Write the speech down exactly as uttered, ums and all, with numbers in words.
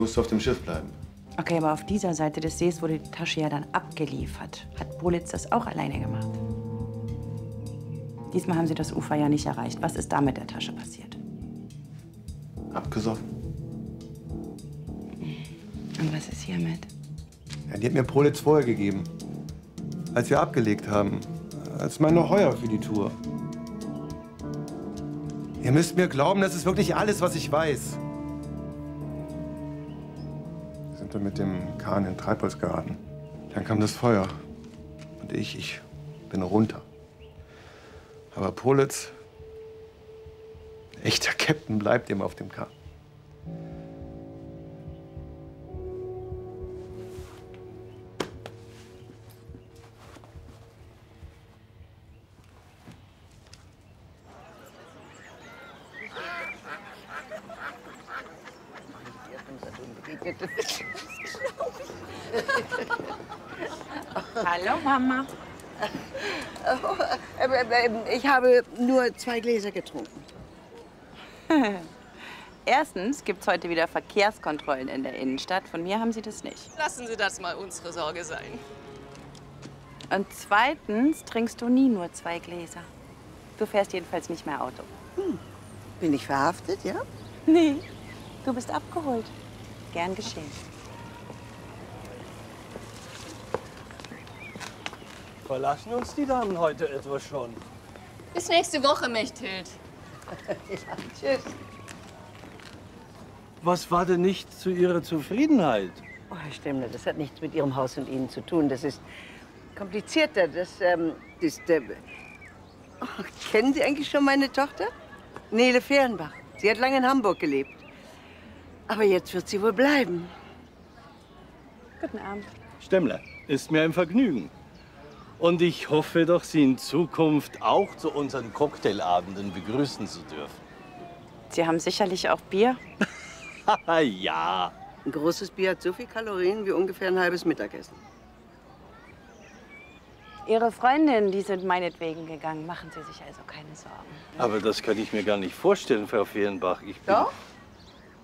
Musst du auf dem Schiff bleiben. Okay, aber auf dieser Seite des Sees wurde die Tasche ja dann abgeliefert. Hat Politz das auch alleine gemacht? Diesmal haben Sie das Ufer ja nicht erreicht. Was ist da mit der Tasche passiert? Abgesoffen. Und was ist hiermit? Ja, die hat mir Politz vorher gegeben. Als wir abgelegt haben. Als mein noch Heuer für die Tour. Ihr müsst mir glauben, das ist wirklich alles, was ich weiß. Wir sind dann mit dem Kahn in Treibholz geraten. Dann kam das Feuer. Und ich, ich bin runter. Aber Politz, echter Captain, bleibt ihm auf dem Kahn. Hallo, Mama. Ich habe nur zwei Gläser getrunken. Erstens gibt es heute wieder Verkehrskontrollen in der Innenstadt. Von mir haben Sie das nicht. Lassen Sie das mal unsere Sorge sein. Und zweitens trinkst du nie nur zwei Gläser. Du fährst jedenfalls nicht mehr Auto. Hm. Bin ich verhaftet, ja? Nee, du bist abgeholt. Gern geschehen. Verlassen uns die Damen heute etwa schon? Bis nächste Woche, Mechthild. Ja, tschüss. Was war denn nicht zu Ihrer Zufriedenheit? Oh, Herr Stemmler, das hat nichts mit Ihrem Haus und Ihnen zu tun. Das ist komplizierter. Das ähm, ist. Äh oh, kennen Sie eigentlich schon meine Tochter? Nele Fehrenbach. Sie hat lange in Hamburg gelebt. Aber jetzt wird sie wohl bleiben. Guten Abend. Stemmler, ist mir ein Vergnügen. Und ich hoffe doch, Sie in Zukunft auch zu unseren Cocktailabenden begrüßen zu dürfen. Sie haben sicherlich auch Bier? Ja. Ein großes Bier hat so viel Kalorien wie ungefähr ein halbes Mittagessen. Ihre Freundinnen, die sind meinetwegen gegangen. Machen Sie sich also keine Sorgen. Aber das kann ich mir gar nicht vorstellen, Frau Fehrenbach. Ich bin Doch?